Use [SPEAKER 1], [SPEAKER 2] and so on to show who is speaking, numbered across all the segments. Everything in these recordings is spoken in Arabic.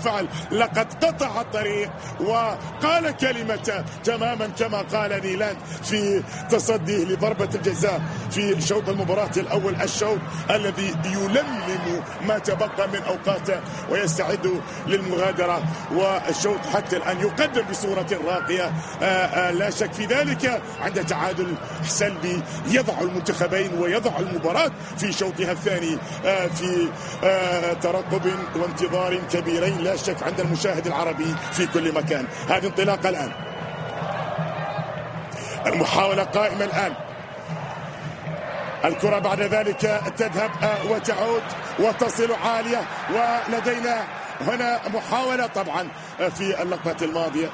[SPEAKER 1] فعل، لقد قطع الطريق وقال كلمة تماما كما قال نيلاند في تصديه لضربة الجزاء في شوط المباراة الأول، الشوط الذي يلملم ما تبقى من أوقاته ويستعد للمغادرة، والشوط حتى الآن يقدم بصورة راقية لا شك في ذلك. عند تعادل سلبي يضع المنتخبين ويضع المباراة في شوطها الثاني في ترقب وانتظار كبيرين لا شك عند المشاهد العربي في كل مكان. هذه انطلاقة الآن، المحاولة قائمة الآن، الكرة بعد ذلك تذهب وتعود وتصل عالية، ولدينا هنا محاولة طبعا في اللقطة الماضية.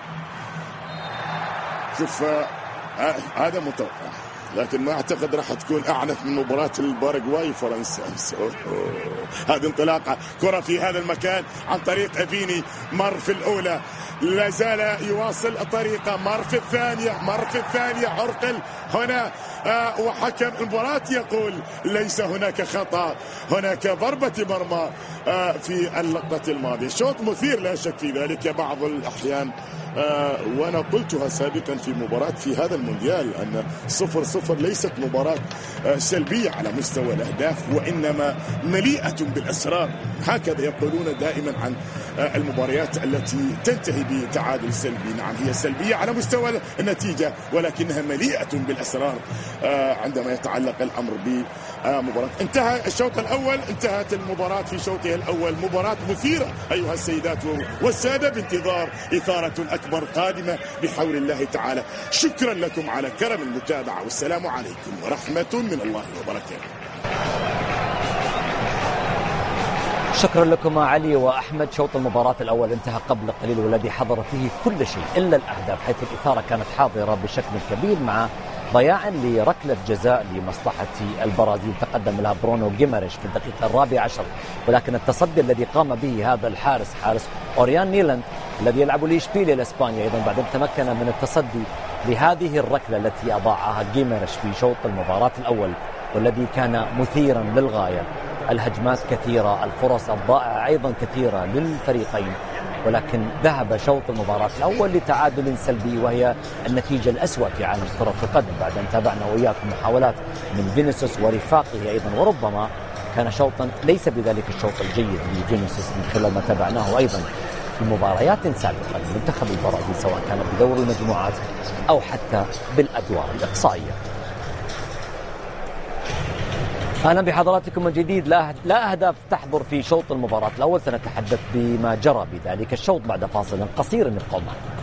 [SPEAKER 1] شوف هذا متوقع، لكن ما اعتقد راح تكون اعنف من مباراة الباراغواي وفرنسا. هذه انطلاقة كرة في هذا المكان عن طريق فيني، مر في الأولى، لا زال يواصل الطريقة، مر في الثانية، عرقل هنا وحكم المباراة يقول ليس هناك خطأ، هناك ضربة مرمى في اللقطة الماضية. شوط مثير لا شك في ذلك بعض الأحيان، وأنا قلتها سابقا في مباراة في هذا المونديال أن 0-0 ليست مباراة سلبية على مستوى الأهداف، وإنما مليئة بالأسرار. هكذا يقولون دائما عن المباريات التي تنتهي بتعادل سلبي. نعم هي سلبية على مستوى النتيجة، ولكنها مليئة بالأسرار عندما يتعلق الأمر بمباراة. انتهى الشوط الأول، انتهت المباراة في شوطها الأول، مباراة مثيرة أيها السيدات والسادة، بانتظار إثارة أكبر قادمة بحول الله تعالى. شكرا لكم على كرم المتابعة، والسلام عليكم ورحمة من الله وبركاته.
[SPEAKER 2] شكرا لكم علي وأحمد. شوط المباراة الأول انتهى قبل قليل، والذي حضر فيه كل شيء إلا الأهداف، حيث الإثارة كانت حاضرة بشكل كبير مع ضياع لركلة جزاء لمصلحة البرازيل تقدم لها برونو جيماريش في الدقيقة 14، ولكن التصدي الذي قام به هذا الحارس، حارس أوريان نيلاند الذي يلعب لإشبيلية الإسبانيا أيضا، بعدين تمكن من التصدي لهذه الركلة التي أضاعها جيماريش في شوط المباراة الأول، والذي كان مثيرا للغاية. الهجمات كثيرة، الفرص الضائعة أيضا كثيرة للفريقين، ولكن ذهب شوط المباراة الأول لتعادل سلبي، وهي النتيجة الأسوأ في عالم كرة القدم، بعد أن تابعنا وإياكم محاولات من فينيسيوس ورفاقه أيضا، وربما كان شوطا ليس بذلك الشوط الجيد لفينيسيوس من خلال ما تابعناه أيضا في مباريات سابقة لمنتخب البرازيل، سواء كان بدور المجموعات أو حتى بالأدوار الإقصائية. أهلا بحضراتكم من جديد. لا أهداف تحضر في شوط المباراة الأول، سنتحدث بما جرى بذلك الشوط بعد فاصل قصير نبقى معنا.